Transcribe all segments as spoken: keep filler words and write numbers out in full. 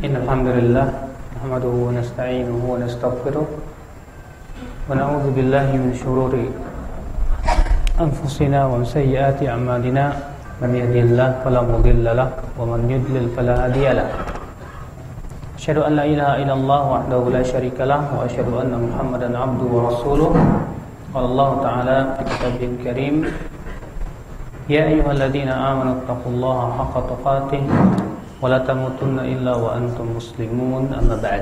Innalhamdulillah nahmaduhu wa nasta'inuhu wa nastaghfiruh wa na'udzu billahi min shururi anfusina wa min sayyiati a'malina man yahdihillahu fala mudilla lahu wa man yudlil fala hadiya lahu. Asyhadu an la ilaha illallah wahdahu la syarika lahu wa asyhadu anna Muhammadan 'abduhu wa rasuluh. Qala Allah ta'ala fi kitabihil karim, ya ayyuhalladzina amanu taqullaha haqqa tuqatih wa la tamutunna illa wa antum muslimun, amma ba'd.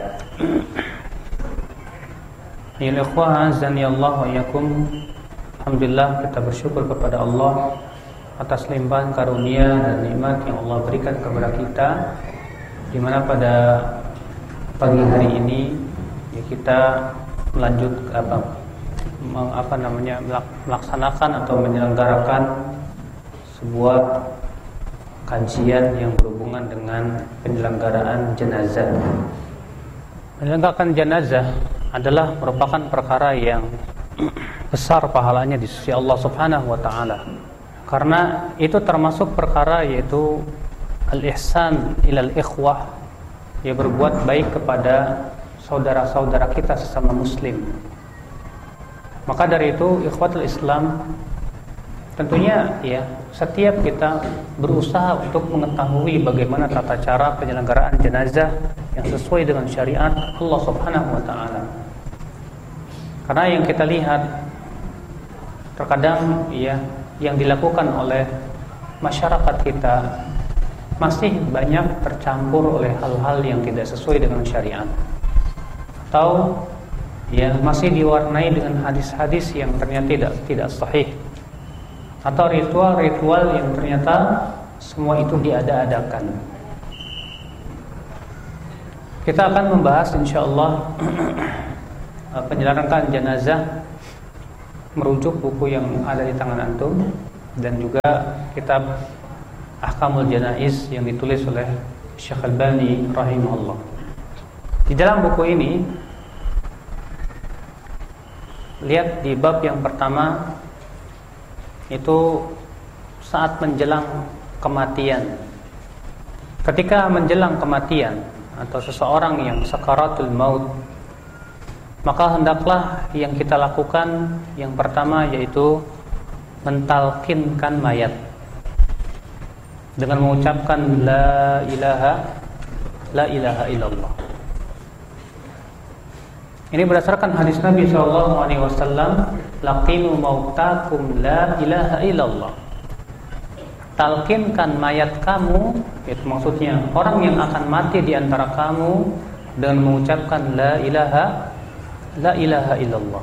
Ya ikhwah, azani Allah wa iyyakum. Alhamdulillah, kita bersyukur kepada Allah atas limpahan karunia dan nikmat yang Allah berikan kepada kita, di mana pada pagi hari ini ya, kita melanjut apa apa namanya melaksanakan atau menyelenggarakan sebuah kajian yang berhubungan dengan penyelenggaraan jenazah. Penyelenggaraan jenazah adalah merupakan perkara yang besar pahalanya di sisi Allah Subhanahu wa taala. Karena itu termasuk perkara yaitu al-ihsan ilal ikhwah, ya, berbuat baik kepada saudara-saudara kita sesama muslim. Maka dari itu ikhwatul Islam, tentunya ya setiap kita berusaha untuk mengetahui bagaimana tata cara penyelenggaraan jenazah yang sesuai dengan syariat Allah Subhanahu wa taala. Karena yang kita lihat terkadang ya yang dilakukan oleh masyarakat kita masih banyak tercampur oleh hal-hal yang tidak sesuai dengan syariat, atau ya masih diwarnai dengan hadis-hadis yang ternyata tidak tidak sahih, atau ritual-ritual yang ternyata semua itu diada-adakan. Kita akan membahas insyaallah penyelenggaraan jenazah merujuk buku yang ada di tangan antum dan juga kitab Ahkamul Janaiz yang ditulis oleh Syekh Albani rahimahullah. Di dalam buku ini, lihat di bab yang pertama, itu saat menjelang kematian. Ketika menjelang kematian atau seseorang yang sakaratul maut, maka hendaklah yang kita lakukan yang pertama yaitu mentalkinkan mayat dengan mengucapkan la ilaha la ilaha illallah. Ini berdasarkan hadis Nabi sallallahu alaihi wasallam, laqinu mautakum la ilaha illallah. Talkinkan mayat kamu, itu maksudnya orang yang akan mati di antara kamu, dengan mengucapkan la ilaha la ilaha illallah.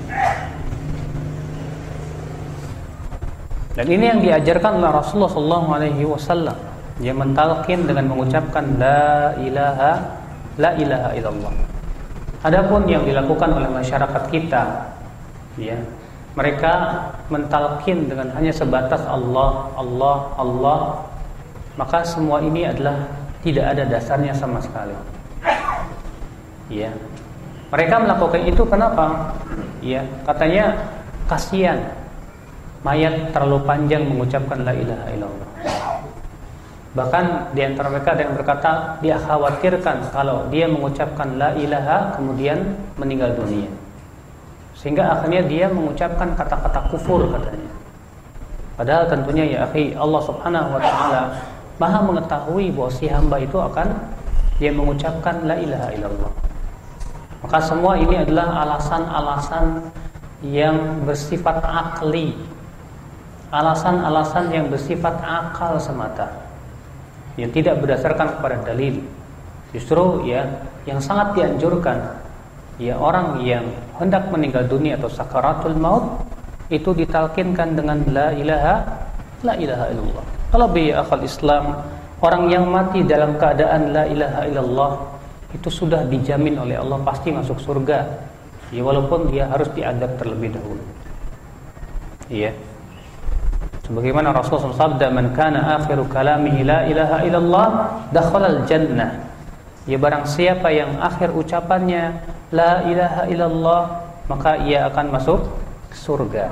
Dan ini yang diajarkan oleh Rasulullah sallallahu alaihi wasallam, dia mentalkin dengan mengucapkan la ilaha la ilaha illallah. Adapun yang dilakukan oleh masyarakat kita, ya, mereka mentalkin dengan hanya sebatas Allah, Allah, Allah, maka semua ini adalah tidak ada dasarnya sama sekali. Ya, mereka melakukan itu kenapa? Ya, katanya kasihan mayat terlalu panjang mengucapkan la ilaha illallah. Bahkan di antara mereka ada yang berkata dia khawatirkan kalau dia mengucapkan la ilaha kemudian meninggal dunia, sehingga akhirnya dia mengucapkan kata-kata kufur katanya. Padahal tentunya ya akhi, Allah Subhanahu wa taala Maha mengetahui bahwa si hamba itu akan dia mengucapkan la ilaha illallah. Maka semua ini adalah alasan-alasan yang bersifat akli, alasan-alasan yang bersifat akal semata, yang tidak berdasarkan kepada dalil. Justru ya yang sangat dianjurkan ya orang yang hendak meninggal dunia atau sakaratul maut itu ditalkinkan dengan la ilaha la ilaha illallah. Kalau bi akal Islam, orang yang mati dalam keadaan la ilaha illallah itu sudah dijamin oleh Allah pasti masuk surga, ya, walaupun dia harus diadab terlebih dahulu. Iya. Sebagaimana Rasulullah sabda, man kana akhiru kalamihi la ilaha illallah dakhalal jannah. Ya, barang siapa yang akhir ucapannya la ilaha illallah, maka ia akan masuk surga.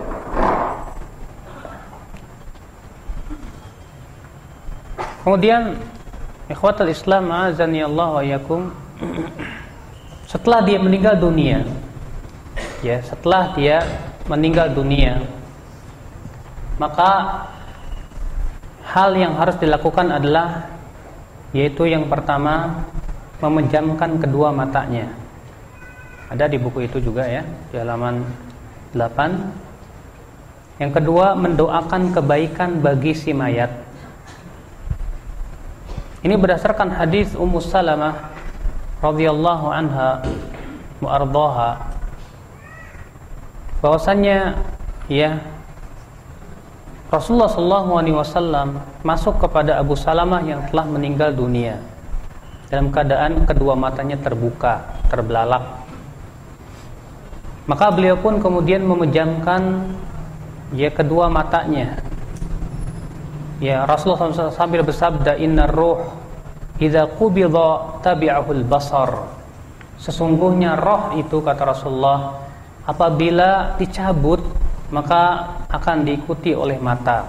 Kemudian Ikhwatul Islam azani Allah wa yakum. Setelah dia meninggal dunia, ya, setelah dia meninggal dunia, maka hal yang harus dilakukan adalah, yaitu yang pertama, memejamkan kedua matanya. Ada di buku itu juga ya, di halaman delapan. Yang kedua, mendoakan kebaikan bagi si mayat. Ini berdasarkan hadis Ummu Salamah radhiyallahu anha wa ardhaha, bahwasanya ya Rasulullah sallallahu alaihi wasallam masuk kepada Abu Salamah yang telah meninggal dunia dalam keadaan kedua matanya terbuka, terbelalak. Maka beliau pun kemudian memejamkan ya kedua matanya. Ya, Rasulullah sallallahu alaihi wasallam sambil bersabda, "Innar ruh idza qubida tabi'ahul basar." Sesungguhnya roh itu, kata Rasulullah, apabila dicabut maka akan diikuti oleh mata.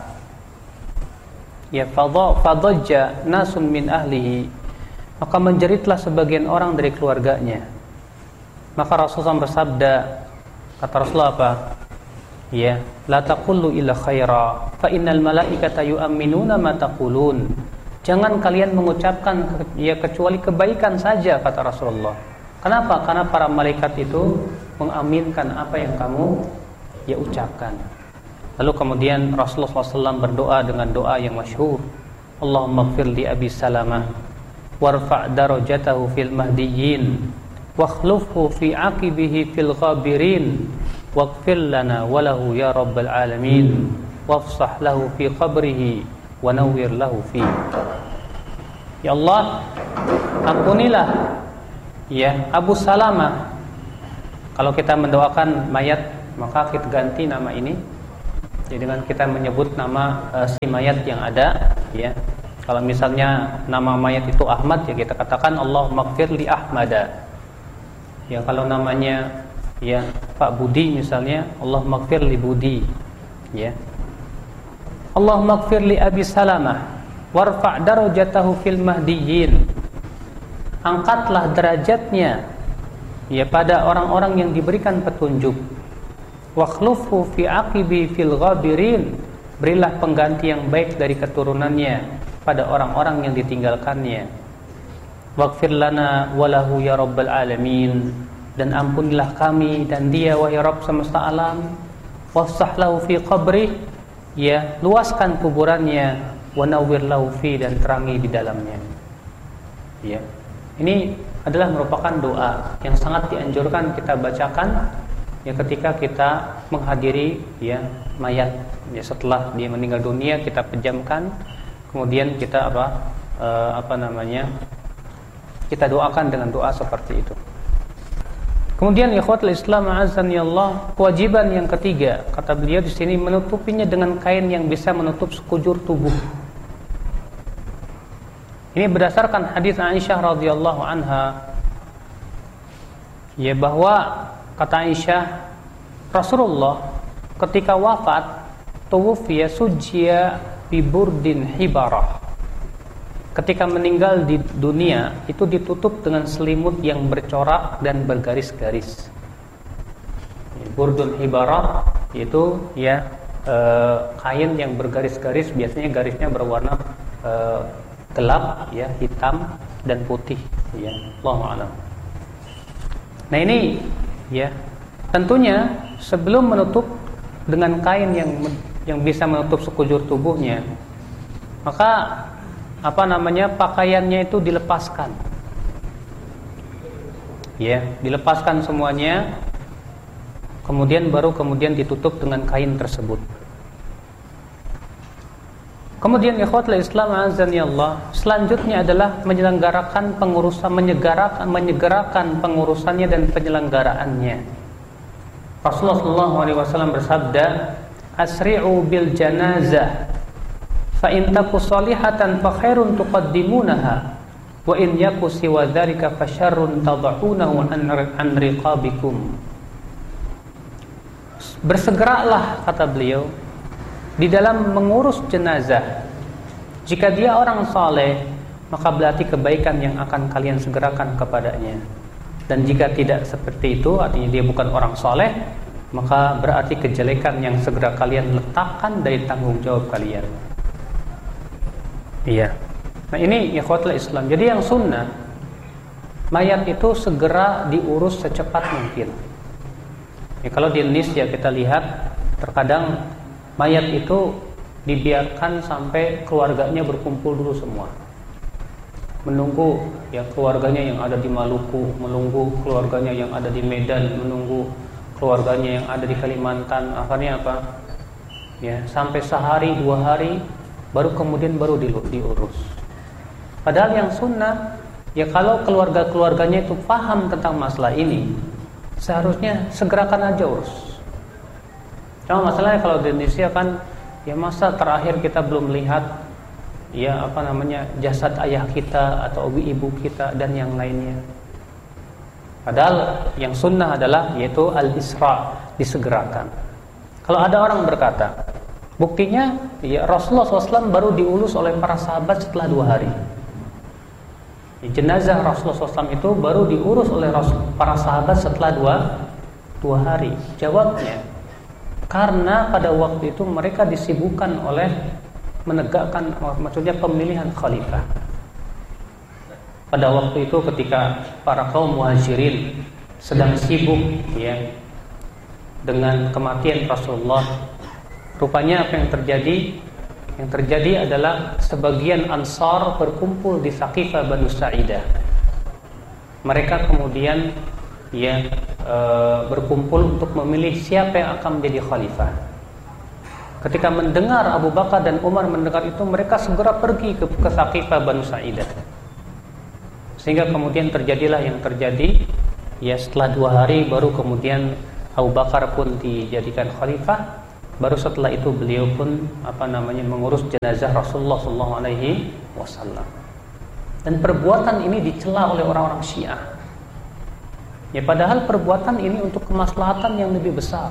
Ya, fadha fadajja nasun min ahlihi, maka menjeritlah sebagian orang dari keluarganya. Maka Rasulullah bersabda, kata Rasulullah apa? Ya, la taqullu illa khaira fa innal malaikata yu'minuna ma taqulun. Jangan kalian mengucapkan ya kecuali kebaikan saja, kata Rasulullah. Kenapa? Karena para malaikat itu mengaminkan apa yang kamu ya ucapkan. Lalu kemudian Rasulullah shallallahu alaihi wasallam berdoa dengan doa yang masyhur, Allahumma ighfir li Abi Salamah warfa' darajatahu fil mahdiyyin wakhlufhu fi aqibihi fil ghabirin waghfir lana wa lahu ya rabbal alamin wafsah lahu fi qabrihi wa nawwir lahu fi. Ya Allah, ampunilah ya Abu Salamah. Kalau kita mendoakan mayat, maka kita ganti nama ini. Jadi dengan kita menyebut nama uh, si mayat yang ada, ya. Kalau misalnya nama mayat itu Ahmad, ya kita katakan Allahumma ighfir li Ahmada. Ya, kalau namanya ya Pak Budi misalnya, Allahumma ighfir li Budi, ya. Allahumma ighfir li Abi Salamah warfa' darajatahu fil mahdiyyin. Angkatlah derajatnya ya pada orang-orang yang diberikan petunjuk. Wakhlufhu fi aqibi fil ghabirin, berilah pengganti yang baik dari keturunannya pada orang-orang yang ditinggalkannya. Waghfir lana walahu ya rabbal alamin, dan ampunilah kami dan dia wahai Rabb semesta alam. Wafsah lahu fi qabrih, ya luaskan kuburannya, wa nawwir lahu fi, dan terangi di dalamnya. Ya. Ini adalah merupakan doa yang sangat dianjurkan kita bacakan ya ketika kita menghadiri ya mayat, ya setelah dia meninggal dunia kita pejamkan, kemudian kita apa e, apa namanya kita doakan dengan doa seperti itu. Kemudian ikhwatul Islam azani Allah, kewajiban yang ketiga kata beliau di sini menutupinya dengan kain yang bisa menutup sekujur tubuh. Ini berdasarkan hadis Aisyah radhiyallahu anha, ya bahwa kata Aisyah, Rasulullah ketika wafat tuwfiya sujjiya bi burdin hibarah. Ketika meninggal di dunia itu ditutup dengan selimut yang bercorak dan bergaris-garis. Burdun hibarah yaitu ya e, kain yang bergaris-garis, biasanya garisnya berwarna e, gelap, ya hitam dan putih, ya Allahu a'lam. Nah ini ya tentunya sebelum menutup dengan kain yang yang bisa menutup sekujur tubuhnya, maka apa namanya pakaiannya itu dilepaskan, ya dilepaskan semuanya, kemudian baru kemudian ditutup dengan kain tersebut. Kemudian ikhwatul Islam azani Allah, selanjutnya adalah menyelenggarakan pengurusan, menyegerakan menyegerakan pengurusannya dan penyelenggaraannya. Rasulullah shallallahu alaihi wasallam bersabda, "Asri'u bil janazah, fa in taku salihatan fa khairun tuqaddimunaha, wa in yaku siwa dzalika fa syarrun tad'unahu an riqabikum." Bersegeralah, kata beliau, di dalam mengurus jenazah. Jika dia orang saleh, maka berarti kebaikan yang akan kalian segerakan kepadanya. Dan jika tidak seperti itu, artinya dia bukan orang soleh, maka berarti kejelekan yang segera kalian letakkan dari tanggung jawab kalian. Iya. Nah ini ikhwatul Islam. Jadi yang sunnah, mayat itu segera diurus secepat mungkin. Ya, kalau di Indonesia kita lihat, terkadang mayat itu dibiarkan sampai keluarganya berkumpul dulu semua, menunggu ya keluarganya yang ada di Maluku, menunggu keluarganya yang ada di Medan, menunggu keluarganya yang ada di Kalimantan. Akhirnya apa? Ya, sampai sehari dua hari baru kemudian baru diurus. Padahal yang sunnah, ya kalau keluarga-keluarganya itu paham tentang masalah ini, seharusnya segerakan aja urus. Cuma masalahnya kalau di Indonesia kan, ya masa terakhir kita belum lihat ya apa namanya jasad ayah kita atau ibu kita dan yang lainnya. Padahal yang sunnah adalah yaitu al-isra, disegerakan. Kalau ada orang berkata, buktinya ya Rasulullah shallallahu alaihi wasallam baru diurus oleh para sahabat setelah dua hari. Jenazah Rasulullah shallallahu alaihi wasallam itu baru diurus oleh para sahabat setelah dua, dua hari. Jawabnya, karena pada waktu itu mereka disibukkan oleh menegakkan, maksudnya pemilihan khalifah. Pada waktu itu ketika para kaum muhajirin sedang sibuk ya dengan kematian Rasulullah, rupanya apa yang terjadi? Yang terjadi adalah sebagian Ansar berkumpul di Saqifah Banu Sa'idah. Mereka kemudian ya e, berkumpul untuk memilih siapa yang akan menjadi khalifah. Ketika mendengar Abu Bakar dan Umar mendengar itu, mereka segera pergi ke, ke Saqifah Banu Sa'idah. Sehingga kemudian terjadilah yang terjadi. Ya setelah dua hari baru kemudian Abu Bakar pun dijadikan khalifah. Baru setelah itu beliau pun apa namanya mengurus jenazah Rasulullah sallallahu alaihi wasallam. Dan perbuatan ini dicela oleh orang-orang Syiah. Ya padahal perbuatan ini untuk kemaslahatan yang lebih besar.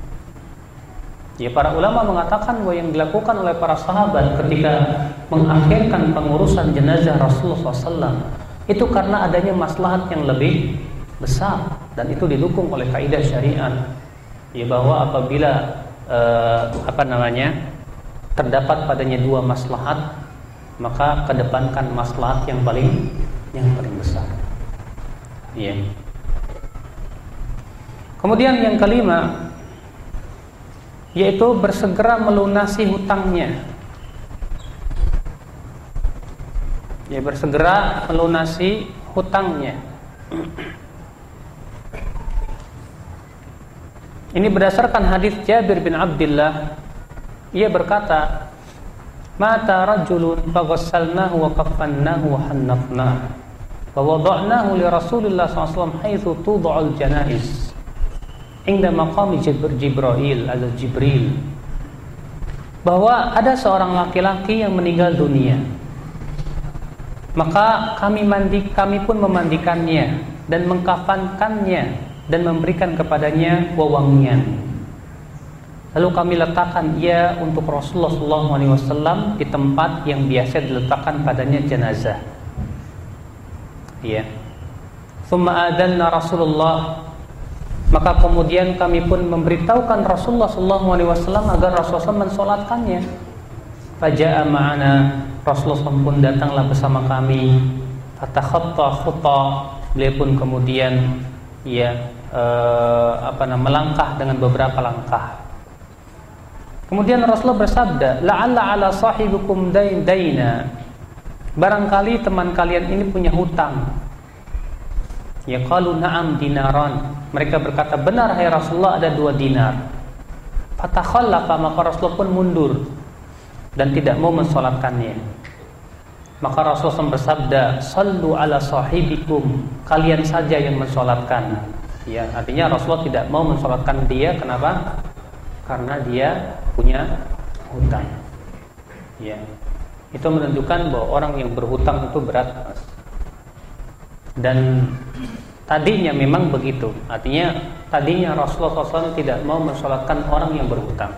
Ya para ulama mengatakan bahwa yang dilakukan oleh para sahabat ketika mengakhirkan pengurusan jenazah Rasulullah shallallahu alaihi wasallam itu karena adanya maslahat yang lebih besar, dan itu didukung oleh kaidah syariat. Ya bahwa apabila eh, apa namanya terdapat padanya dua maslahat, maka kedepankan maslahat yang paling yang paling besar. Ya. Kemudian yang kelima, yaitu bersegera melunasi hutangnya. Ya, bersegera melunasi hutangnya. Ini berdasarkan hadis Jabir bin Abdullah. Ia berkata, "Mata rajulun faghassalnahu wa kaffannahu wa hannafnahu wa wada'nahu li Rasulillah sallallahu alaihi wasallam haitsu tud'al janaiz." Inda maqami Jibril atau Jibril, bahwa ada seorang laki-laki yang meninggal dunia, maka kami mandi, kami pun memandikannya dan mengkafankannya dan memberikan kepadanya wewangian. Lalu kami letakkan ia untuk Rasulullah sallallahu alaihi wasallam di tempat yang biasa diletakkan padanya jenazah. Ya. Tsumma adanna Rasulullah, maka kemudian kami pun memberitahukan Rasulullah sallallahu alaihi wasallam agar Rasulullah mensolatkannya. Faja'a ma'ana, Rasulullah pun datanglah bersama kami. Fatakhatta khutta, beliau pun kemudian ya eh, apa namanya melangkah dengan beberapa langkah. Kemudian Rasulullah bersabda, la'alla 'ala sahibikum dain daina, barangkali teman kalian ini punya hutang. Ya qalu na'am dinaran, mereka berkata benar hai Rasulullah, ada dua dinar. Fatakhallafa, maka Rasulullah pun mundur dan tidak mau mensolatkannya. Maka Rasulullah bersabda, sallu ala sahibikum, kalian saja yang mensolatkan. Ya, artinya Rasulullah tidak mau mensolatkan dia. Kenapa? Karena dia punya hutang. Ya, itu menunjukkan bahwa orang yang berhutang itu berat, Mas. Dan tadinya memang begitu. Artinya tadinya Rasulullah shallallahu alaihi wasallam tidak mau mensolatkan orang yang berhutang.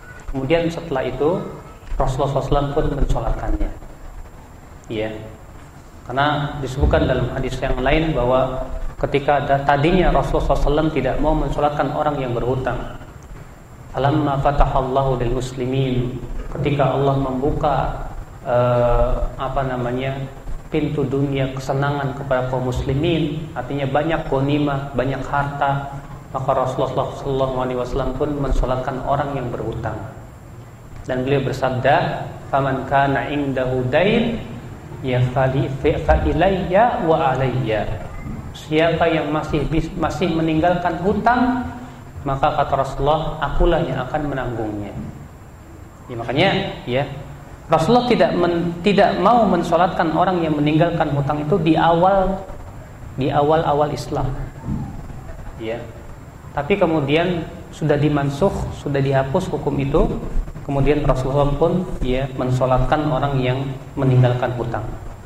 Kemudian setelah itu Rasulullah shallallahu alaihi wasallam pun mensolatkannya. Ya. Karena disebutkan dalam hadis yang lain bahwa ketika ada tadinya Rasulullah shallallahu alaihi wasallam tidak mau mensolatkan orang yang berhutang. Falamma fatahallahu lil muslimin, ketika Allah membuka uh, apa namanya pintu dunia kesenangan kepada kaum muslimin, artinya banyak ghanimah, banyak harta, maka Rasulullah shallallahu alaihi wasallam pun mensolatkan orang yang berhutang. Dan beliau bersabda, "Faman kana indahu dain ya fali fa ilayya wa alayya." Siapa yang masih masih meninggalkan hutang, maka kata Rasulullah, akulah yang akan menanggungnya. Ya, makanya ya Rasulullah tidak men, tidak mau mensolatkan orang yang meninggalkan hutang itu di awal di awal-awal Islam. Ya. Tapi kemudian sudah dimansuh, sudah dihapus hukum itu. Kemudian Rasulullah pun ya mensolatkan orang yang meninggalkan hutang.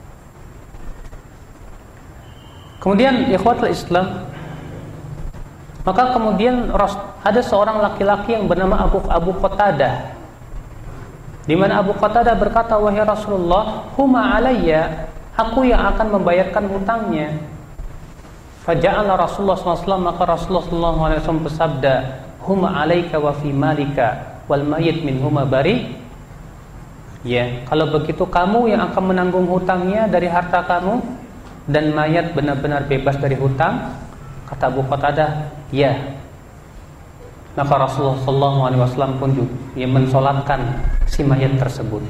Kemudian ikhwatul Islam, maka kemudian ada seorang laki-laki yang bernama Abu Abu Qatadah, di mana Abu Qatadah berkata, "Wahai Rasulullah, huma alayya, aku yang akan membayarkan hutangnya." Faja'ala Rasulullah sallallahu alaihi wasallam, maka Rasulullah sallallahu alaihi wasallam bersabda, "Huma alayka wa fi malika wal mayyit min huma bari." Ya, kalau begitu kamu yang akan menanggung hutangnya dari harta kamu, dan mayat benar-benar bebas dari hutang. Kata Abu Qatadah, ya. Maka Rasulullah shallallahu alaihi wasallam pun juga yang mensolatkan si mayat tersebut.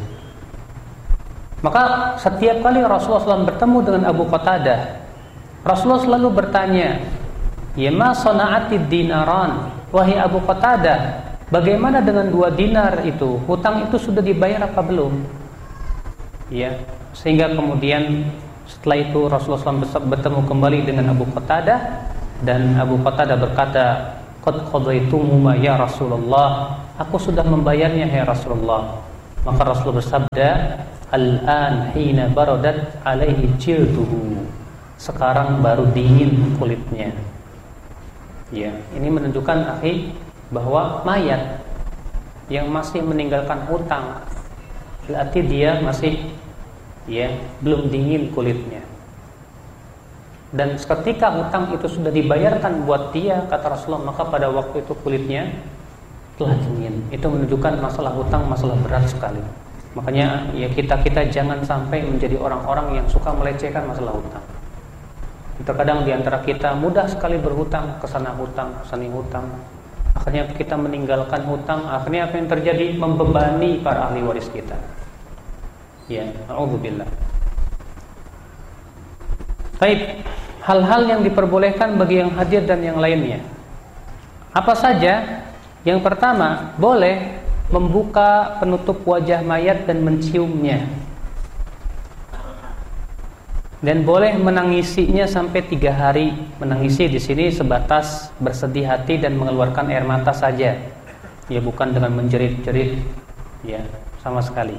Maka setiap kali Rasulullah shallallahu alaihi wasallam bertemu dengan Abu Qatadah, Rasulullah selalu bertanya, ya ma sana'atid dinaran, wahai Abu Qatadah, bagaimana dengan dua dinar itu? Hutang itu sudah dibayar apa belum? Ya, sehingga kemudian setelah itu Rasulullah shallallahu alaihi wasallam bertemu kembali dengan Abu Qatadah, dan Abu Qatadah berkata, qad qadaitumu ya Rasulullah, aku sudah membayarnya ya Rasulullah. Maka Rasulullah bersabda, al-an hina baradat alaihi jilduhu, sekarang baru dingin kulitnya. Ya, ini menunjukkan akhi bahwa mayat yang masih meninggalkan hutang berarti dia masih ya belum dingin kulitnya. Dan ketika hutang itu sudah dibayarkan buat dia, kata Rasulullah, maka pada waktu itu kulitnya telah dingin. Itu menunjukkan masalah hutang masalah berat sekali. Makanya ya kita-kita jangan sampai menjadi orang-orang yang suka melecehkan masalah hutang. Terkadang di antara kita mudah sekali berhutang, kesana hutang, kesini hutang. Akhirnya kita meninggalkan hutang, akhirnya apa yang terjadi? Membebani para ahli waris kita. Ya, a'udzubillah. Baik, hal-hal yang diperbolehkan bagi yang hadir dan yang lainnya. Apa saja? Yang pertama, boleh membuka penutup wajah mayat dan menciumnya. Dan boleh menangisinya sampai tiga hari. Menangisi di sini sebatas bersedih hati dan mengeluarkan air mata saja. Ya, bukan dengan menjerit-jerit. Ya, sama sekali.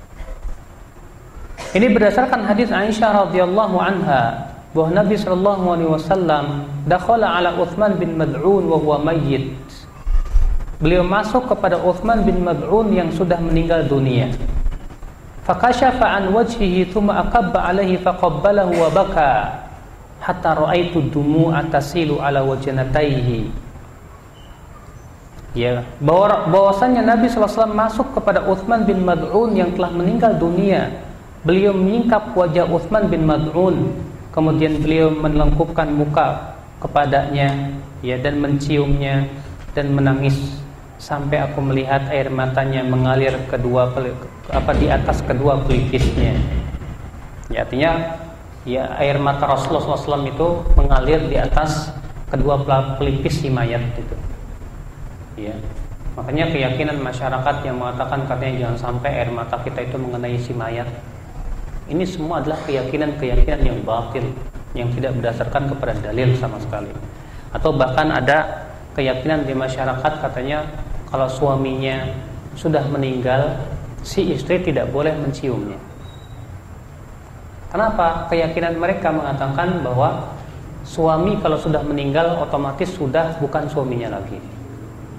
Ini berdasarkan hadis Aisyah radhiyallahu anha bahwa Nabi sallallahu alaihi wasallam dakhala ala Uthman bin Mad'un wa huwa mayyit. Beliau masuk kepada Uthman bin Mad'un yang sudah meninggal dunia. Fakashafa an wajhihi thumma aqabba alaihi faqabbalahu wa baka hatta ra'aitu dumu'a tasilu ala wajnatayhi. Ya, bahwasanya Nabi sallallahu alaihi wasallam masuk kepada Uthman bin Mad'un yang telah meninggal dunia. Beliau menyingkap wajah Uthman bin Mad'un, kemudian beliau melengkupkan muka kepadanya, ya, dan menciumnya dan menangis sampai aku melihat air matanya mengalir kedua apa di atas kedua pelipisnya. Ya, artinya ya air mata Rasulullah shallallahu alaihi wasallam itu mengalir di atas kedua pelipis si mayat itu. Ya, makanya keyakinan masyarakat yang mengatakan katanya jangan sampai air mata kita itu mengenai si mayat. Ini semua adalah keyakinan-keyakinan yang batil, yang tidak berdasarkan kepada dalil sama sekali. Atau bahkan ada keyakinan di masyarakat katanya kalau suaminya sudah meninggal, si istri tidak boleh menciumnya. Kenapa? Keyakinan mereka mengatakan bahwa suami kalau sudah meninggal otomatis sudah bukan suaminya lagi.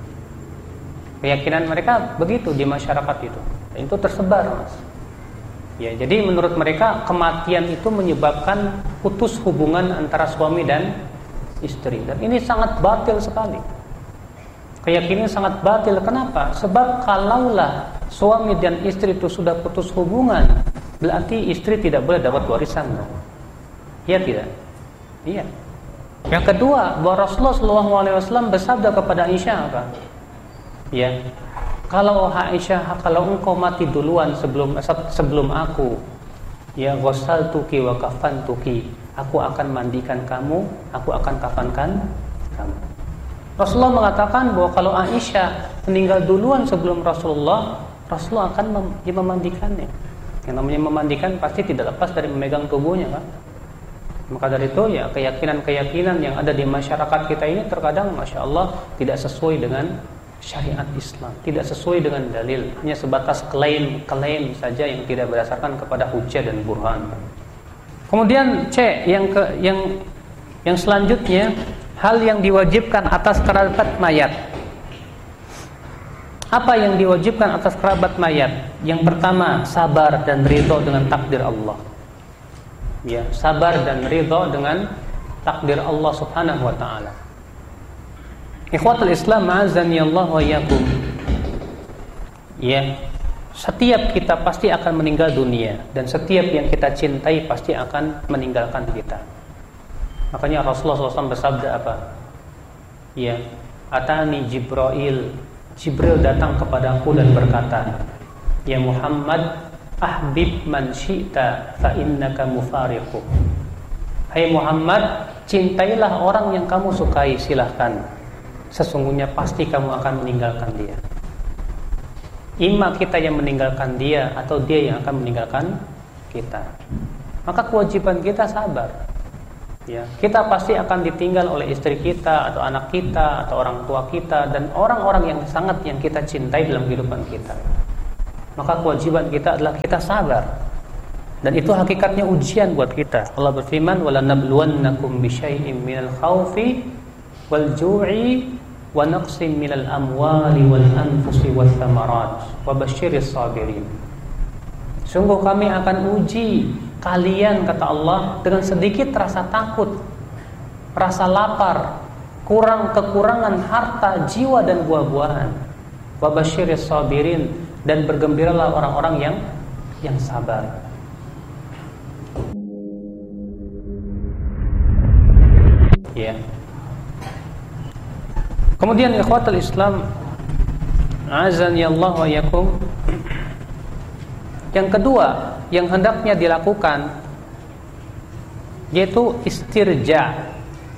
Keyakinan mereka begitu di masyarakat itu. Dan itu tersebar, Mas. Ya, jadi menurut mereka kematian itu menyebabkan putus hubungan antara suami dan istri. Dan ini sangat batil sekali. Keyakinan sangat batil. Kenapa? Sebab kalaulah suami dan istri itu sudah putus hubungan, berarti istri tidak boleh dapat warisan. Iya tidak? Iya. Yang kedua, bahwa Rasulullah shallallahu alaihi wasallam bersabda kepada Aisyah apa? Ya. Kalau Aisyah, kalau engkau mati duluan sebelum sebelum aku, ya ghasaltuki wa kafantuki, aku akan mandikan kamu, aku akan kafankan kamu. Rasulullah mengatakan bahwa kalau Aisyah meninggal duluan sebelum Rasulullah, Rasulullah akan mem- memandikannya. Yang namanya memandikan pasti tidak lepas dari memegang tubuhnya, kan? Maka dari itu ya keyakinan-keyakinan yang ada di masyarakat kita ini terkadang Masya Allah tidak sesuai dengan syariat Islam, tidak sesuai dengan dalil, hanya sebatas klaim-klaim saja yang tidak berdasarkan kepada hujjah dan burhan. Kemudian C yang ke yang yang selanjutnya, hal yang diwajibkan atas kerabat mayat. Apa yang diwajibkan atas kerabat mayat? Yang pertama, sabar dan ridho dengan takdir Allah. Ya, sabar dan ridho dengan takdir Allah Subhanahu wa taala. Ikhwatul Islam, azani Allah wa iyyakum. Ya, setiap kita pasti akan meninggal dunia dan setiap yang kita cintai pasti akan meninggalkan kita. Makanya Rasulullah shallallahu alaihi wasallam bersabda apa? Ya, atani Jibril. Jibril datang kepadaku dan berkata, ya Muhammad, ahbib man syi'ta fa innaka mufariqu. Hai Muhammad, cintailah orang yang kamu sukai, silahkan. Sesungguhnya pasti kamu akan meninggalkan dia. Ima kita yang meninggalkan dia atau dia yang akan meninggalkan kita. Maka kewajiban kita sabar. Ya, kita pasti akan ditinggal oleh istri kita atau anak kita atau orang tua kita dan orang-orang yang sangat yang kita cintai dalam kehidupan kita. Maka kewajiban kita adalah kita sabar. Dan itu hakikatnya ujian buat kita. Allah berfirman, "Wala nabluwannakum bisyai'im minal khaufi wal ju'i wa naqsim minal amwali wal anfusi wath thamarat wa basyiris sabirin." Sungguh kami akan uji kalian, kata Allah, dengan sedikit rasa takut, rasa lapar, kurang kekurangan harta, jiwa dan buah-buahan. Wa basyiris sabirin, dan bergembiralah orang-orang yang yang sabar. Ya. Kemudian ikhwatul Islam, azani Allah wa iyyakum. Yang kedua yang hendaknya dilakukan yaitu istirja.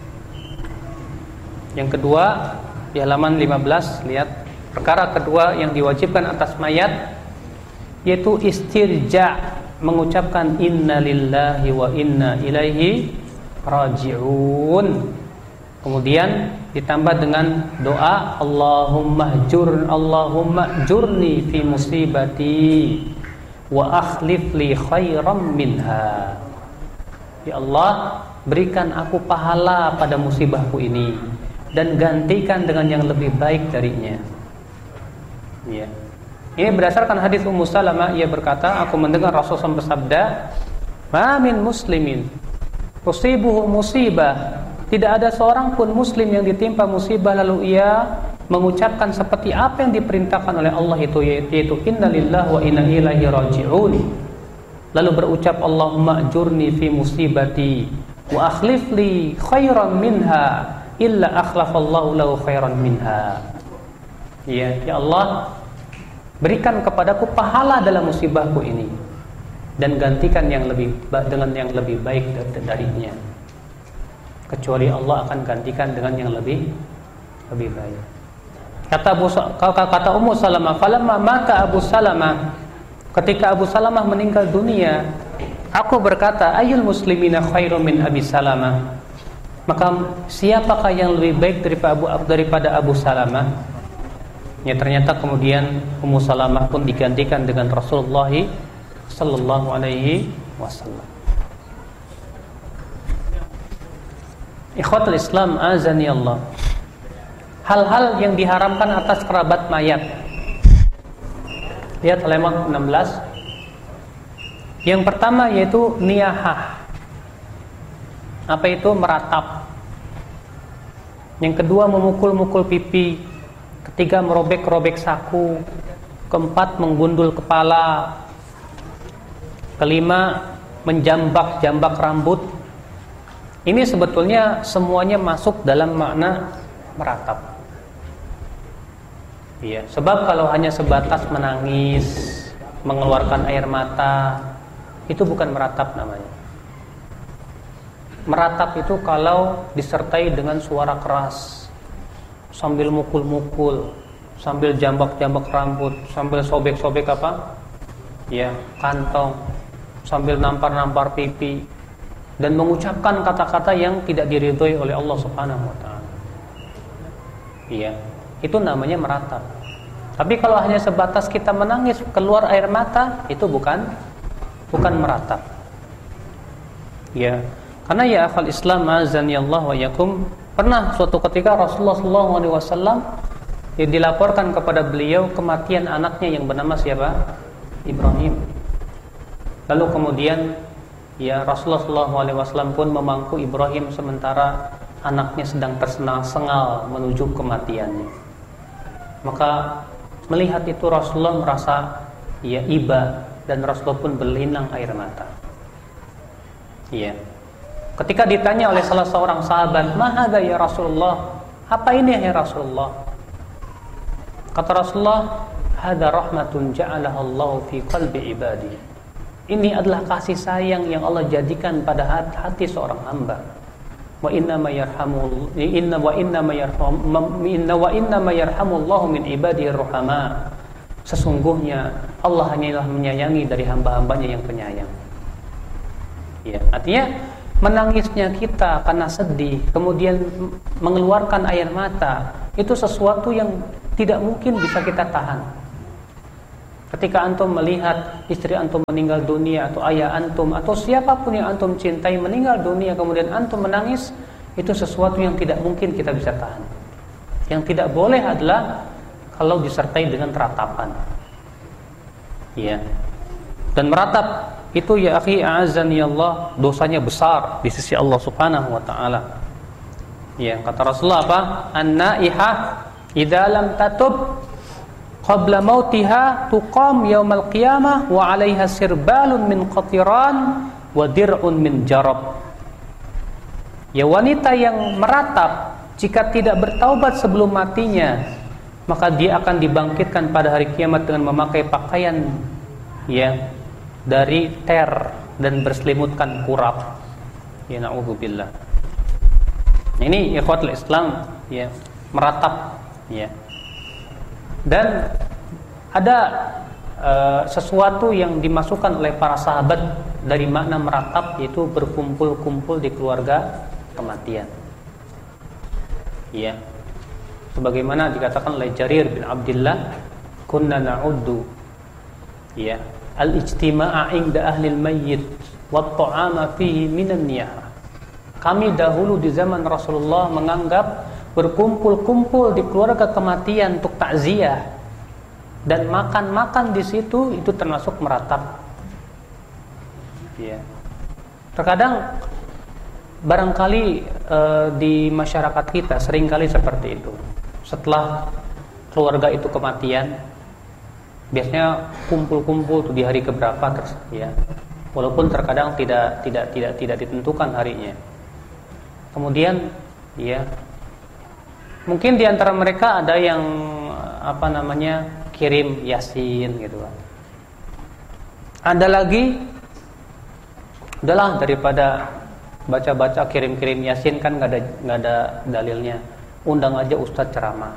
Yang kedua di halaman lima belas, lihat perkara kedua yang diwajibkan atas mayat yaitu istirja, mengucapkan inna lillahi wa inna ilaihi raji'un. Kemudian ditambah dengan doa Allahumma jur Allahumma jurni fi musibati wa akhlif li khairam minha. Ya Allah, berikan aku pahala pada musibahku ini dan gantikan dengan yang lebih baik darinya. Ya. Ini berdasarkan hadis Ummu Salamah, ia berkata, aku mendengar Rasulullah bersabda, "Ma min muslimin tusibuhu musibah." Tidak ada seorang pun muslim yang ditimpa musibah lalu ia mengucapkan seperti apa yang diperintahkan oleh Allah itu, yaitu inna lillahi wa inna ilaihi raji'un. Lalu berucap Allahumma ajurni fi musibati wa akhlif li khairan minha illa akhlafallahu lahu khairan minha. Ya, ya Allah, berikan kepadaku pahala dalam musibahku ini dan gantikan yang lebih dengan yang lebih baik darinya. Kecuali Allah akan gantikan dengan yang lebih lebih baik. Kata Abu, kata Ummu Salamah, falamma mata Abu Salamah, ketika Abu Salamah meninggal dunia, aku berkata, ayyul muslimina khairum min Abi Salamah. Maka siapakah yang lebih baik daripada Abu, daripada Abu Salamah? Ya, ternyata kemudian Ummu Salamah pun digantikan dengan Rasulullah sallallahu alaihi wasallam. Ikhwatul Islam, azani Allah. Hal-hal yang diharamkan atas kerabat mayat. Lihat halaman enam belas. Yang pertama yaitu niyahah. Apa itu? Meratap. Yang kedua memukul-mukul pipi. Ketiga merobek-robek saku. Keempat menggundul kepala. Kelima menjambak-jambak rambut. Ini sebetulnya semuanya masuk dalam makna meratap. Iya, sebab kalau hanya sebatas menangis, mengeluarkan air mata, itu bukan meratap namanya. Meratap itu kalau disertai dengan suara keras, sambil mukul-mukul, sambil jambak-jambak rambut, sambil sobek-sobek apa? Ya, kantong, sambil nampar-nampar pipi, dan mengucapkan kata-kata yang tidak diridhoi oleh Allah Subhanahu wa taala. Iya, itu namanya meratap. Tapi kalau hanya sebatas kita menangis, keluar air mata, itu bukan bukan meratap. Ya, karena ya akal Islam azani Allah wa yakum, pernah suatu ketika Rasulullah sallallahu alaihi wasallam ya, dilaporkan kepada beliau kematian anaknya yang bernama siapa? Ibrahim. Lalu kemudian ya Rasulullah sallallahu alaihi wasallam pun memangku Ibrahim sementara anaknya sedang tersengal-sengal menuju kematiannya. Maka melihat itu Rasulullah merasa ya iba, dan Rasulullah pun berlinang air mata. Iya. Ketika ditanya oleh salah seorang sahabat, "Ma hadza ya Rasulullah?" Apa ini ya Rasulullah? Kata Rasulullah, "Hadza rahmatun ja'alaha Allah fi qalbi ibadi." Ini adalah kasih sayang yang Allah jadikan pada hati seorang hamba. Wa inna ma yarhamu inna wa inna ma yarham inna wa inna ma yarhamullahu min ibadihi ruhama. Sesungguhnya Allah hanyalah menyayangi dari hamba-hambanya yang penyayang. Ya, artinya menangisnya kita karena sedih, kemudian mengeluarkan air mata, itu sesuatu yang tidak mungkin bisa kita tahan. Ketika antum melihat istri antum meninggal dunia, atau ayah antum, atau siapapun yang antum cintai meninggal dunia, kemudian antum menangis, itu sesuatu yang tidak mungkin kita bisa tahan. Yang tidak boleh adalah kalau disertai dengan ratapan. Ya. Dan meratap itu ya akhi a'azzani Allah, dosanya besar di sisi Allah Subhanahu wa taala. Ya, kata Rasulullah apa? An-naihah idza lam tatub qabla mautiha tuqam yaumal qiyamah wa 'alaiha sirbalun min qatiran wa dir'un min jarab. Ya, wanita yang meratap jika tidak bertaubat sebelum matinya, maka dia akan dibangkitkan pada hari kiamat dengan memakai pakaian ya dari ter dan berselimutkan kurap. Ya na'udzubillah. Ini ikhwatul Islam ya, meratap ya. Dan ada uh, sesuatu yang dimasukkan oleh para sahabat dari makna meratap, yaitu berkumpul-kumpul di keluarga kematian. Ya. Sebagaimana dikatakan oleh Jarir bin Abdullah, kunna na'uddu ya al-ijtima'a 'inda ahli al-mayyit wa at-ta'ama fihi minan niyah. Kami dahulu di zaman Rasulullah menganggap berkumpul-kumpul di keluarga kematian untuk takziah dan makan-makan di situ itu termasuk meratap. Ya. Terkadang barangkali e, di masyarakat kita seringkali seperti itu. Setelah keluarga itu kematian, biasanya kumpul-kumpul tuh di hari keberapa terus, ya. Walaupun terkadang tidak tidak tidak tidak ditentukan harinya. Kemudian, ya, mungkin di antara mereka ada yang apa namanya kirim yasin gitu kan. Ada lagi, udahlah daripada baca-baca kirim-kirim yasin kan nggak ada nggak ada dalilnya, undang aja ustadz ceramah.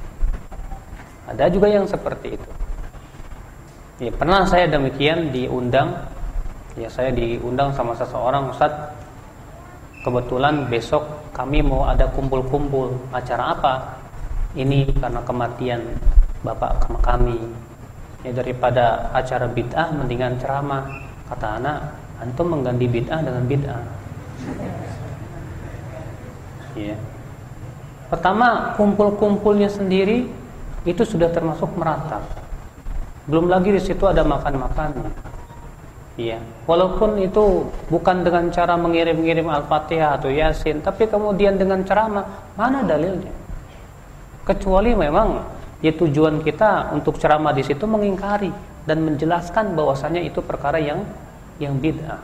Ada juga yang seperti itu. Ya, pernah saya demikian diundang, ya saya diundang sama seseorang, ustadz kebetulan besok kami mau ada kumpul-kumpul, acara apa? Ini karena kematian bapak kami. Ya daripada acara bid'ah mendingan ceramah. Kata anak, antum mengganti bid'ah dengan bid'ah. Ya. Pertama, kumpul-kumpulnya sendiri itu sudah termasuk meratap. Belum lagi di situ ada makan-makannya. Iya, walaupun itu bukan dengan cara mengirim-ngirim Al-Fatihah atau Yasin, tapi kemudian dengan ceramah, mana dalilnya? Kecuali memang ya tujuan kita untuk ceramah di situ mengingkari dan menjelaskan bahwasanya itu perkara yang yang bid'ah.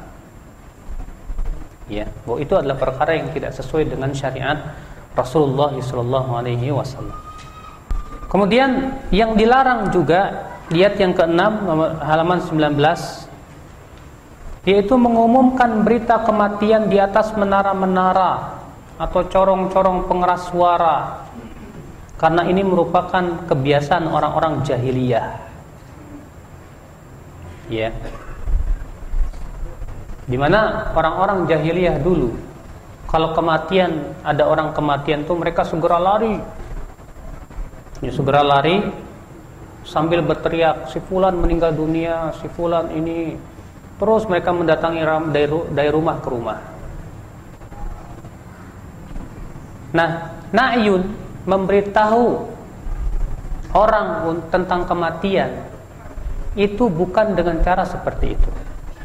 Ya, bahwa itu adalah perkara yang tidak sesuai dengan syariat Rasulullah shallallahu alaihi wasallam. Kemudian yang dilarang juga, lihat yang keenam halaman sembilan belas, yaitu mengumumkan berita kematian di atas menara-menara atau corong-corong pengeras suara, karena ini merupakan kebiasaan orang-orang jahiliyah. Ya, di mana orang-orang jahiliyah dulu, kalau kematian, ada orang kematian tuh mereka segera lari, ya, segera lari sambil berteriak, si fulan meninggal dunia, si fulan ini. Terus mereka mendatangi dari rumah ke rumah. Nah, na'yun, memberitahu orang tentang kematian, itu bukan dengan cara seperti itu.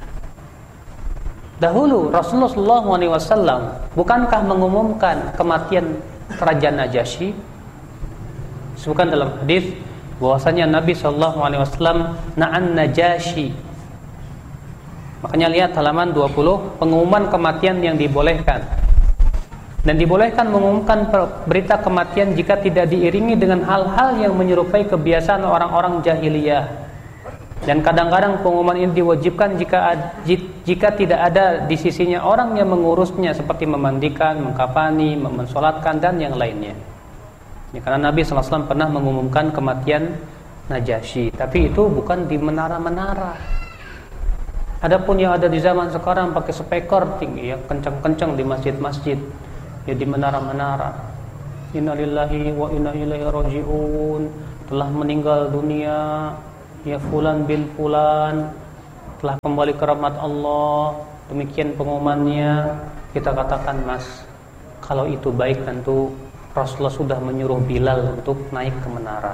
Dahulu Rasulullah shallallahu alaihi wasallam bukankah mengumumkan kematian Kerajaan Najasyi? Disebutkan dalam hadis bahwasanya Nabi shallallahu alaihi wasallam na'an Najasyi. Makanya lihat halaman dua puluh, pengumuman kematian yang dibolehkan. Dan dibolehkan mengumumkan berita kematian jika tidak diiringi dengan hal-hal yang menyerupai kebiasaan orang-orang jahiliyah. Dan kadang-kadang pengumuman ini diwajibkan jika jika tidak ada di sisinya orang yang mengurusnya, seperti memandikan, mengkafani, mensolatkan dan yang lainnya. Ya, karena Nabi shallallahu alaihi wasallam pernah mengumumkan kematian Najasyi, tapi itu bukan di menara-menara. Adapun yang ada di zaman sekarang pakai speaker tinggi, ya, kencang-kencang di masjid-masjid, ya, di menara-menara. Innalillahi wa inna ilaihi raji'un, telah meninggal dunia, ya, fulan bin fulan telah kembali ke rahmat Allah. Demikian pengumumannya. Kita katakan, Mas, kalau itu baik, tentu Rasulullah sudah menyuruh Bilal untuk naik ke menara.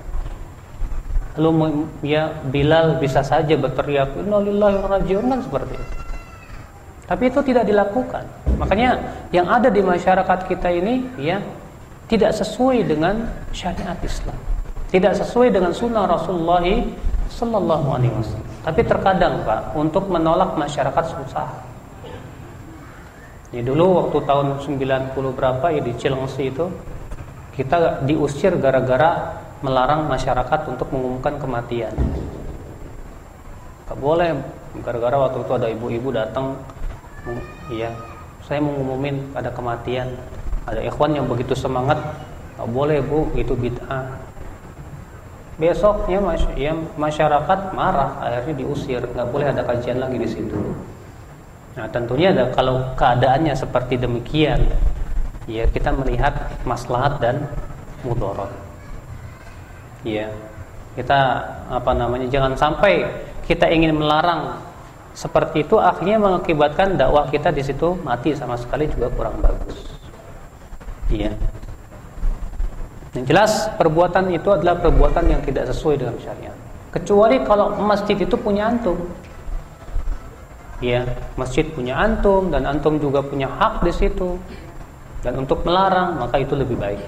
Lalu ya Bilal bisa saja berteriak innalillahi wa raji'un, kan seperti itu. Tapi itu tidak dilakukan. Makanya yang ada di masyarakat kita ini ya tidak sesuai dengan syariat Islam, tidak sesuai dengan sunnah Rasulullah sallallahu alaihi wasallam. Tapi terkadang, Pak, untuk menolak masyarakat susah. Ini dulu waktu tahun sembilan puluh berapa ya di Cilengsi itu, kita diusir gara-gara melarang masyarakat untuk mengumumkan kematian. Gak boleh, gara-gara waktu itu ada ibu-ibu datang, iya, saya mau ngumumin ada kematian. Ada ikhwan yang begitu semangat, gak boleh Bu, itu bid'ah. Besoknya ya, masyarakat marah, akhirnya diusir, gak boleh ada kajian lagi di situ. Nah, tentunya ada, kalau keadaannya seperti demikian, ya kita melihat maslahat dan mudarat. Ya, kita apa namanya jangan sampai kita ingin melarang seperti itu, akhirnya mengakibatkan dakwah kita di situ mati sama sekali, juga kurang bagus. Iya. Yang jelas perbuatan itu adalah perbuatan yang tidak sesuai dengan syariat. Kecuali kalau masjid itu punya antum. Iya, masjid punya antum dan antum juga punya hak di situ. Dan untuk melarang maka itu lebih baik.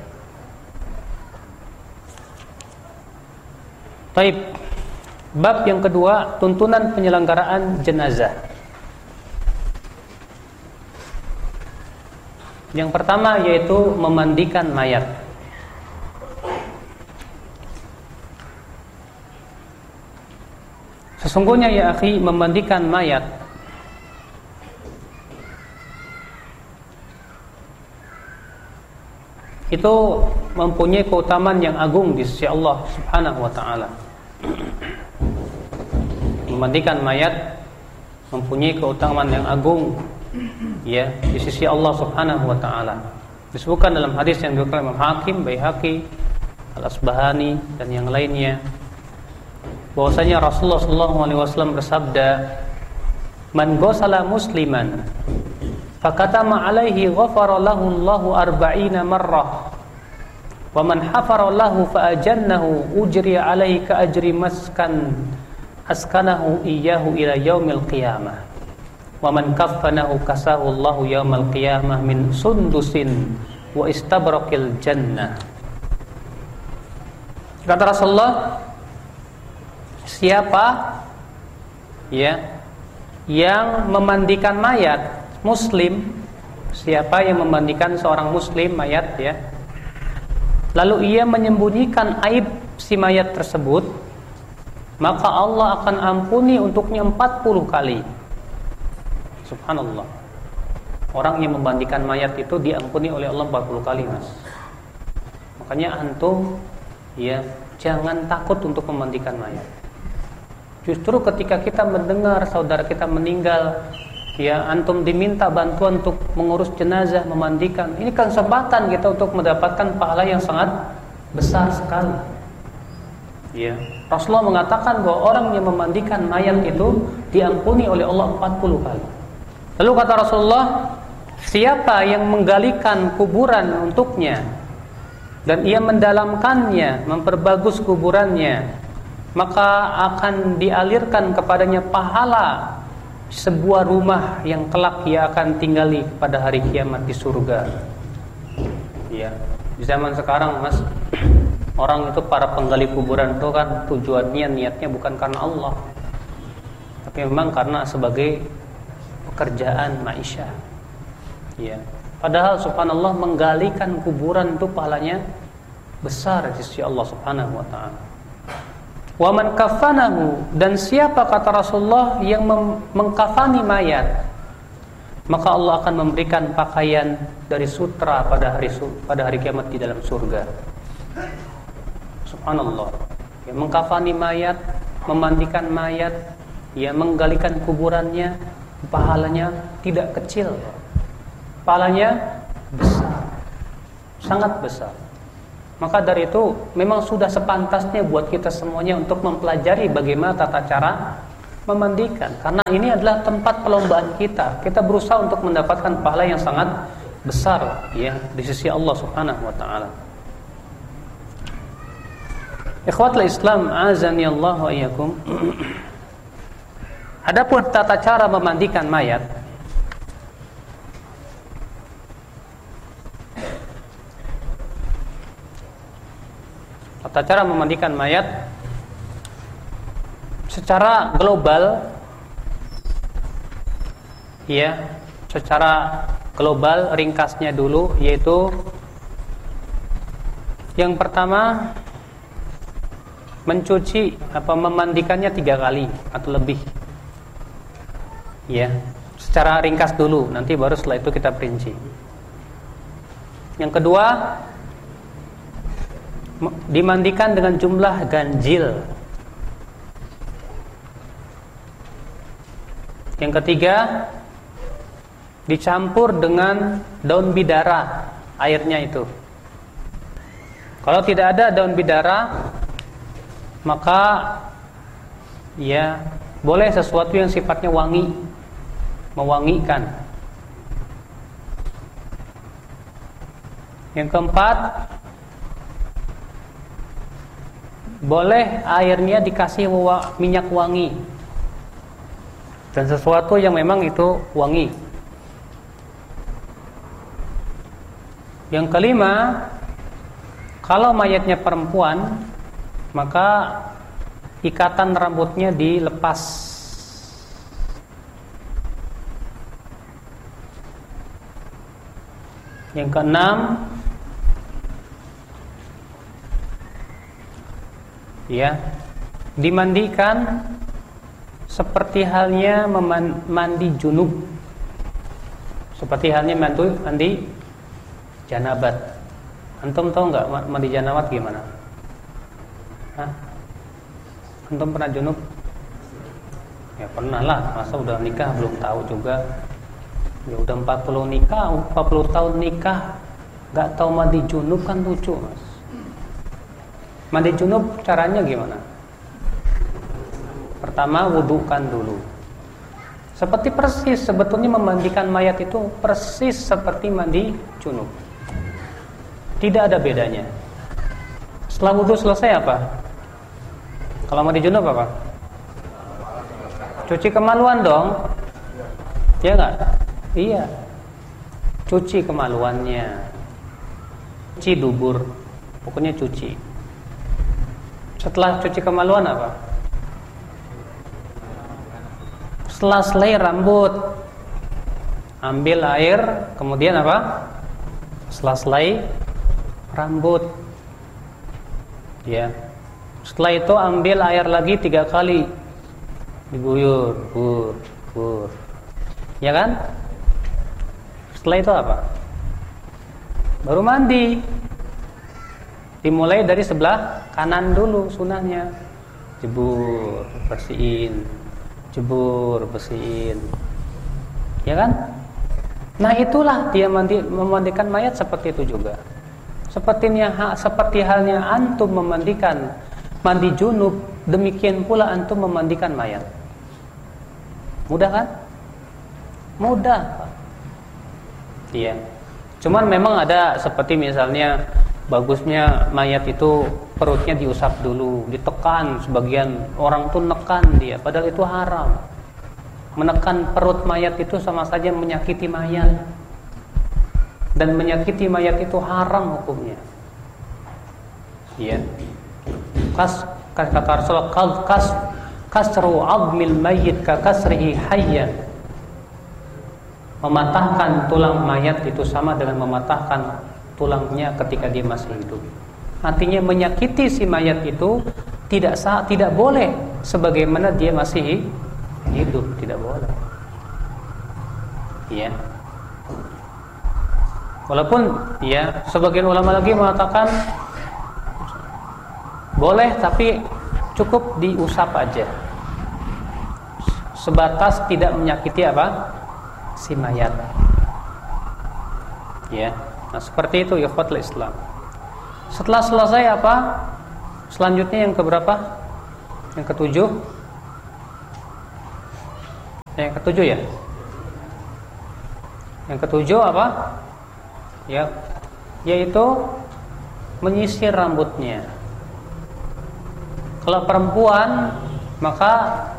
Baik, bab yang kedua, tuntunan penyelenggaraan jenazah. Yang pertama yaitu memandikan mayat. Sesungguhnya ya akhi, memandikan mayat itu mempunyai keutamaan yang agung di sisi Allah Subhanahu wa taala. Memandikan mayat mempunyai keutamaan yang agung ya di sisi Allah Subhanahu wa taala. Disebutkan dalam hadis yang diriwayatkan Imam Hakim, Baihaqi, Al-Asbahani dan yang lainnya, bahwasanya Rasulullah sallallahu alaihi wasallam bersabda, "Man ghasala musliman fakatama alaihi ghafara lahu Allahu arba'ina marrah wa man hafara lahu fa ajannahu ujri alaihi ka ajri maskan askanahu iyyahu ila yaumil qiyamah. Wa man kaffanahu kasahu Allahu yaumal qiyamah min sundusin wa istabraqil jannah. Kata Rasulullah, siapa ya yang memandikan mayat muslim, siapa yang memandikan seorang muslim mayat ya, lalu ia menyembunyikan aib si mayat tersebut, maka Allah akan ampuni untuknya empat puluh kali. Subhanallah. Orang yang memandikan mayat itu diampuni oleh Allah empat puluh kali, Mas. Makanya antum ya jangan takut untuk memandikan mayat. Justru ketika kita mendengar saudara kita meninggal, ya antum diminta bantuan untuk mengurus jenazah, memandikan, ini kan kesempatan kita untuk mendapatkan pahala yang sangat besar sekali. Ya, Rasulullah mengatakan bahwa orang yang memandikan mayat itu diampuni oleh Allah empat puluh kali. Lalu kata Rasulullah, siapa yang menggalikan kuburan untuknya dan ia mendalamkannya, memperbagus kuburannya, maka akan dialirkan kepadanya pahala sebuah rumah yang kelak ia akan tinggali pada hari kiamat di surga. Ya, di zaman sekarang, Mas, orang itu para penggali kuburan itu kan tujuannya, niatnya bukan karena Allah, tapi memang karena sebagai pekerjaan maisha. Ya, padahal subhanallah menggalikan kuburan itu pahalanya besar di sisi Allah Subhanahu wa taala. Wa man kafanahu, dan siapa kata Rasulullah yang mem- mengkafani mayat, maka Allah akan memberikan pakaian dari sutra pada hari su- pada hari kiamat di dalam surga. Subhanallah. Ya, mengkafani mayat, memandikan mayat, ya menggalikan kuburannya, pahalanya tidak kecil. Pahalanya besar. Sangat besar. Maka dari itu memang sudah sepantasnya buat kita semuanya untuk mempelajari bagaimana tata cara memandikan, karena ini adalah tempat perlombaan kita. Kita berusaha untuk mendapatkan pahala yang sangat besar ya di sisi Allah Subhanahu wa taala. Ikhwatul Islam, azani Allah wa iyyakum. Adapun tata cara memandikan mayat, tata cara memandikan mayat secara global, ya, secara global ringkasnya dulu, yaitu yang pertama mencuci apa memandikannya tiga kali atau lebih, ya, secara ringkas dulu, nanti baru setelah itu kita perinci. Yang kedua, dimandikan dengan jumlah ganjil. Yang ketiga, dicampur dengan daun bidara airnya itu. Kalau tidak ada daun bidara, maka ya boleh sesuatu yang sifatnya wangi, mewangikan. Yang keempat, boleh airnya dikasih minyak wangi dan sesuatu yang memang itu wangi. Yang kelima, kalau mayatnya perempuan, maka ikatan rambutnya dilepas. Yang keenam, ya, dimandikan seperti halnya mandi junub, seperti halnya mandi, mandi janabat. Antum tahu nggak mandi janabat gimana? Hah? Antum pernah junub? Ya pernah lah, masa udah nikah belum tahu juga. Ya udah empat puluh nikah, empat puluh tahun nikah, nggak tahu mandi junub kan lucu, Mas. Mandi junub caranya gimana? Pertama, wudukan dulu. Seperti persis sebetulnya memandikan mayat itu persis seperti mandi junub. Tidak ada bedanya. Setelah wudu selesai apa? Kalau mandi junub apa? Cuci kemaluan dong. Ya enggak? Iya. Cuci kemaluannya. Cuci dubur. Pokoknya cuci. Setelah cuci kemaluan apa? Setelah selai rambut, ambil air, kemudian apa? Setelah selai rambut, ya. Setelah itu ambil air lagi tiga kali, diguyur, gur, gur, ya kan? Setelah itu apa? Baru mandi. Dimulai dari sebelah kanan dulu sunahnya. Jebur, bersihin. Jebur, bersihin. Ya kan? Nah, itulah dia mandi, memandikan mayat seperti itu juga. Sepertinya seperti halnya antum memandikan mandi junub, demikian pula antum memandikan mayat. Mudah kan? Mudah. Iya. Cuman memang ada seperti misalnya bagusnya mayat itu perutnya diusap dulu, ditekan. Sebagian orang tuh nekan dia, padahal itu haram. Menekan perut mayat itu sama saja menyakiti mayat, dan menyakiti mayat itu haram hukumnya. Iya. Kas kata Rasulullah, kas kasru 'azmil mayyit ka kasrihi hayyan. Mematahkan tulang mayat itu sama dengan mematahkan tulangnya ketika dia masih hidup. Artinya menyakiti si mayat itu tidak sah, tidak boleh sebagaimana dia masih hidup, tidak boleh. Iya. Walaupun ya sebagian ulama lagi mengatakan boleh, tapi cukup diusap aja, sebatas tidak menyakiti apa? Si mayat. Ya. Nah, seperti itu ikhwatul Islam. Setelah selesai apa? Selanjutnya yang keberapa? Yang ketujuh. Yang ketujuh ya. Yang ketujuh apa? Ya, yaitu menyisir rambutnya. Kalau perempuan, maka